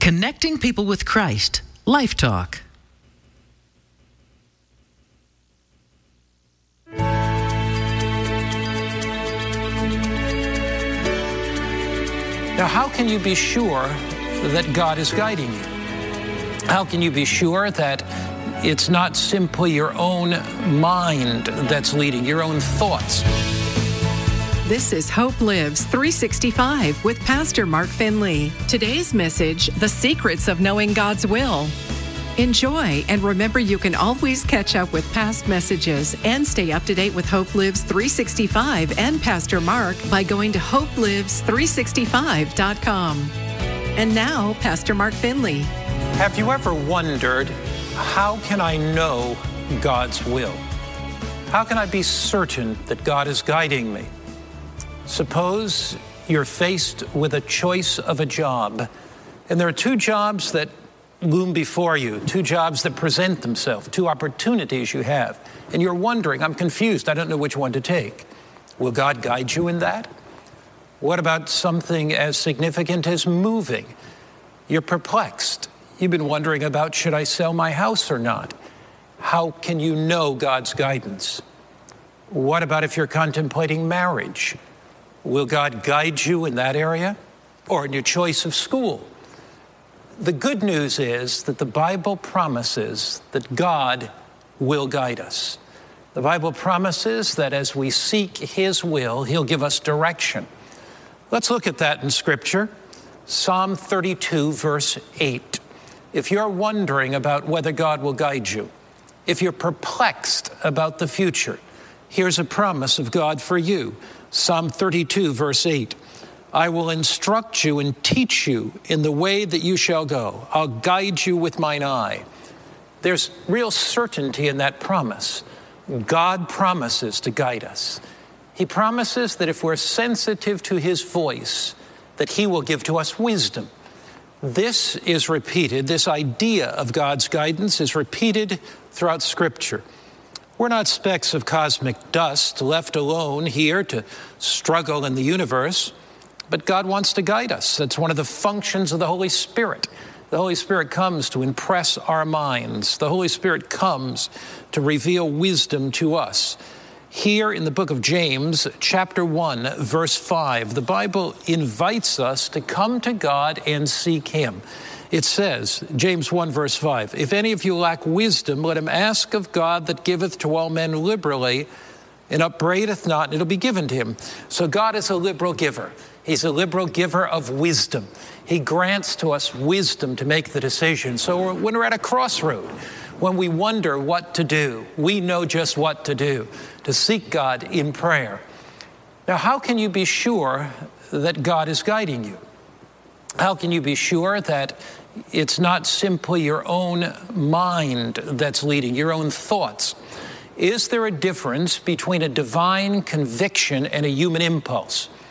Connecting people with Christ. Life Talk. Now, how can you be sure that God is guiding you? How can you be sure that it's not simply your own mind that's leading, your own thoughts? This is Hope Lives 365 with Pastor Mark Finley. Today's message, The Secrets of Knowing God's Will. Enjoy, and remember you can always catch up with past messages and stay up to date with Hope Lives 365 and Pastor Mark by going to hopelives365.com. And now, Pastor Mark Finley. Have you ever wondered, how can I know God's will? How can I be certain that God is guiding me? Suppose you're faced with a choice of a job, and there are two jobs that loom before you, two jobs that present themselves, two opportunities you have, and you're wondering, I'm confused, I don't know which one to take. Will God guide you in that? What about something as significant as moving? You're perplexed. You've been wondering about, should I sell my house or not? How can you know God's guidance? What about if you're contemplating marriage? Will God guide you in that area or in your choice of school? The good news is that the Bible promises that God will guide us. The Bible promises that as we seek His will, He'll give us direction. Let's look at that in Scripture. Psalm 32, verse 8. If you're wondering about whether God will guide you, if you're perplexed about the future, here's a promise of God for you. Psalm 32, verse 8. I will instruct you and teach you in the way that you shall go. I'll guide you with mine eye. There's real certainty in that promise. God promises to guide us. He promises that if we're sensitive to His voice, that He will give to us wisdom. This is repeated, this idea of God's guidance is repeated throughout Scripture. We're not specks of cosmic dust left alone here to struggle in the universe. But God wants to guide us. That's one of the functions of the Holy Spirit. The Holy Spirit comes to impress our minds. The Holy Spirit comes to reveal wisdom to us. Here in the book of James, chapter 1, verse 5, the Bible invites us to come to God and seek Him. It says, James 1, verse 5, if any of you lack wisdom, let him ask of God that giveth to all men liberally and upbraideth not, and it'll be given to him. So God is a liberal giver. He's a liberal giver of wisdom. He grants to us wisdom to make the decision. So when we're at a crossroad, when we wonder what to do, we know just what to do, to seek God in prayer. Now, how can you be sure that God is guiding you? How can you be sure that it's not simply your own mind that's leading, your own thoughts? Is there a difference between a divine conviction and a human impulse?